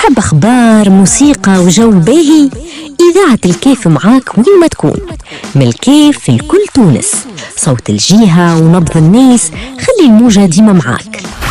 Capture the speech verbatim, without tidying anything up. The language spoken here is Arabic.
تحب أخبار، موسيقى وجو باهي؟ إذاعة الكيف معاك وين ما تكون. من الكيف لكل تونس، صوت الجيهة ونبض الناس، خلي الموجة ديما معاك.